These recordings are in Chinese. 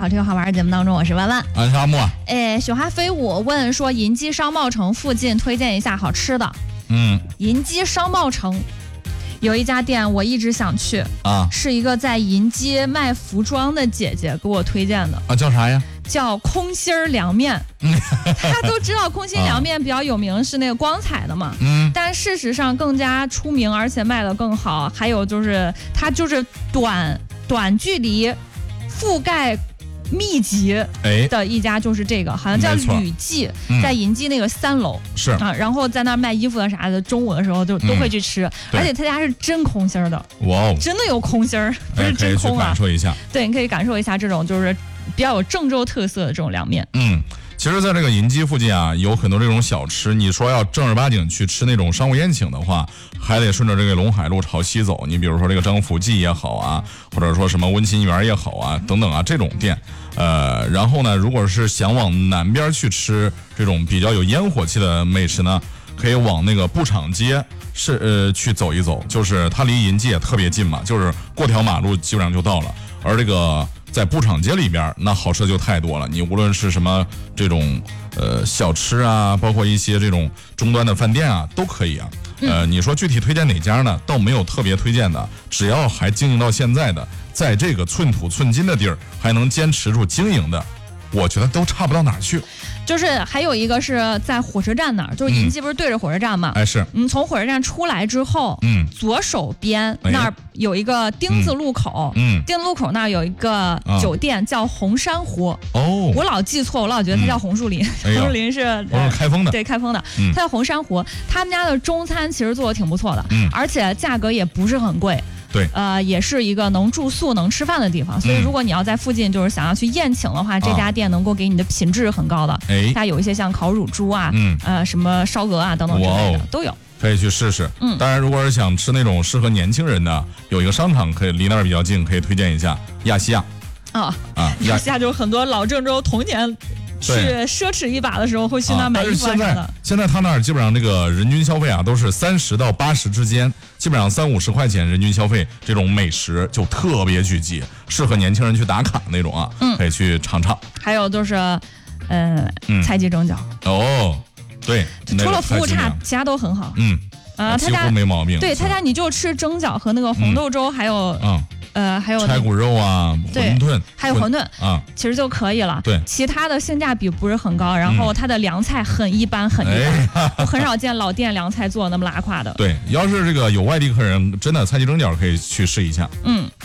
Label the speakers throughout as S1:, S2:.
S1: 好吃又好玩的节目当中，我是弯弯。
S2: 是阿木。
S1: 雪花飞舞问说，银基商贸城附近推荐一下好吃的。银基商贸城有一家店我一直想去啊，是一个在银基卖服装的姐姐给我推荐的
S2: 啊，叫啥呀？
S1: 叫空心儿凉面。大家都知道空心凉面比较有名是那个光彩的嘛，但事实上更加出名而且卖得更好，还有就是它就是短距离覆盖密集的一家，就是这个好像叫吕记，在银基那个3楼
S2: 是啊，
S1: 然后在那儿卖衣服的啥的，中午的时候就都会去吃，而且他家是真空心儿的，哇哦，真的有空心儿，不是真空啊，
S2: 感受一下，
S1: 对，你可以感受一下这种就是比较有郑州特色的这种凉面。
S2: 其实在这个银基附近啊，有很多这种小吃，你说要正儿八经去吃那种商务宴请的话，还得顺着这个陇海路朝西走。你比如说这个张福记也好啊，或者说什么温馨园也好啊，等等啊，这种店。然后呢，如果是想往南边去吃这种比较有烟火气的美食呢，可以往那个布场街去走一走，就是它离银基也特别近嘛，就是过条马路基本上就到了。而这个在布场街里边，那好吃的就太多了。你无论是什么这种小吃啊，包括一些这种终端的饭店啊，都可以啊。你说具体推荐哪家呢？倒没有特别推荐的，只要还经营到现在的，在这个寸土寸金的地儿还能坚持住经营的，我觉得都差不到哪儿去。
S1: 就是还有一个是在火车站那儿，就是银基不是对着火车站吗？
S2: 是。
S1: 从火车站出来之后，左手边那儿有一个丁字路口，丁字路口那儿有一个酒店叫红珊瑚。哦，我老记错，我老觉得它叫红树林，红树林是
S2: 开封的，
S1: 对，开封的，它叫红珊瑚。他们家的中餐其实做的挺不错的，而且价格也不是很贵。
S2: 对，
S1: 也是一个能住宿能吃饭的地方，所以如果你要在附近就是想要去宴请的话，这家店能够给你的品质很高的。它有一些像烤乳猪啊，什么烧鹅啊等等之类的都有，
S2: 可以去试试。当然，如果是想吃那种适合年轻人的，有一个商场可以离那儿比较近，可以推荐一下亚细亚。
S1: 亚细亚就是很多老郑州童年去奢侈一把的时候会去那买衣服的。
S2: 现在他那儿基本上这个人均消费啊都是30到80之间，基本上30-50块钱人均消费，这种美食就特别聚集，适合年轻人去打卡那种啊，可以去尝尝。
S1: 还有就是菜鸡蒸饺。
S2: 对，
S1: 除了服务差，其他都很好。
S2: 几乎没毛病。
S1: 对，他家你就吃蒸饺和那个红豆粥，还有还有
S2: 柴骨肉啊，馄饨，
S1: 还有馄饨其实就可以了。
S2: 对，
S1: 其他的性价比不是很高，然后它的凉菜很一般，我很少见老店凉菜做的那么拉胯的。
S2: 对，要是这个有外地客人，真的菜鸡蒸饺可以去试一下。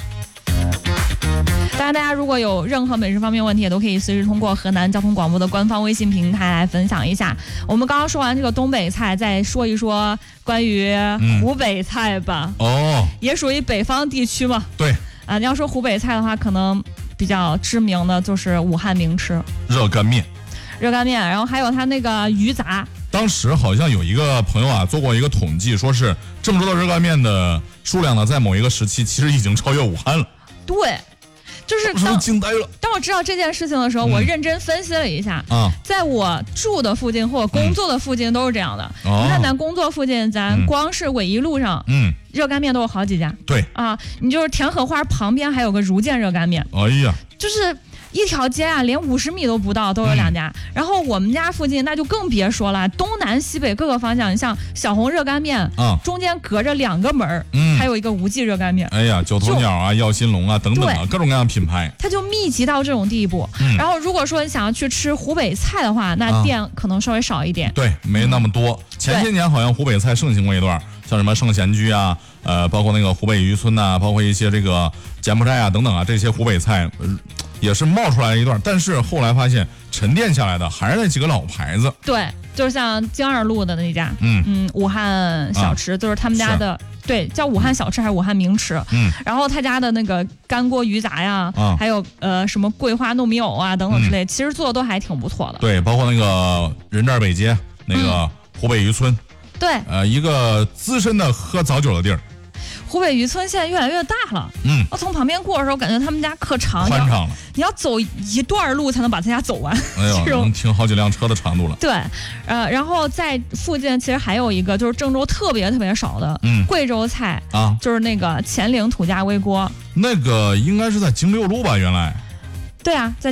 S1: 当然，大家如果有任何美食方面问题，也都可以随时通过河南交通广播的官方微信平台来分享一下。我们刚刚说完这个东北菜，再说一说关于湖北菜吧。也属于北方地区嘛。
S2: 对。
S1: 你要说湖北菜的话，可能比较知名的就是武汉名吃
S2: 热干面，
S1: 然后还有它那个鱼杂。
S2: 当时好像有一个朋友啊做过一个统计，说是郑州的热干面的数量呢，在某一个时期其实已经超越武汉了。
S1: 对。就是
S2: 惊呆了。
S1: 当我知道这件事情的时候，我认真分析了一下，在我住的附近或者工作的附近都是这样的。你看咱工作附近，咱光是纬一路上，热干面都有好几家。
S2: 对
S1: 你就是田荷花旁边还有个如建热干面。
S2: 哎呀，
S1: 就是一条街啊，连50米都不到都有2家。然后我们家附近那就更别说了，东南西北各个方向，你像小红热干面中间隔着2个门，还有一个无忌热干面。
S2: 哎呀，九头鸟啊，耀新龙啊，等等啊，各种各样的品牌，
S1: 它就密集到这种地步。然后如果说你想要去吃湖北菜的话，那店可能稍微少一点。
S2: 对，没那么多。前些年好像湖北菜盛行过一段，像什么圣贤居啊，包括那个湖北渔村呐，包括一些这个柬埔寨啊等等啊，这些湖北菜也是冒出来一段，但是后来发现沉淀下来的还是那几个老牌子。
S1: 对，就像京二路的那家，武汉小吃，就是他们家的，对，叫武汉小吃还是武汉名吃。然后他家的那个干锅鱼杂呀，还有什么桂花糯米藕啊等等之类，其实做的都还挺不错的。
S2: 对，包括那个人寨北街那个湖北渔村，
S1: 对，
S2: 一个资深的喝早酒的地儿。
S1: 湖北渔村现在越来越大了，我从旁边过的时候，感觉他们家可长，
S2: 宽敞了，
S1: 你要走一段路才能把他家走完，
S2: 能停好几辆车的长度了。
S1: 对，然后在附近其实还有一个就是郑州特别特别少的贵州菜啊，就是那个乾陵土家煨锅，
S2: 那个应该是在京六路吧，原来。
S1: 对啊，在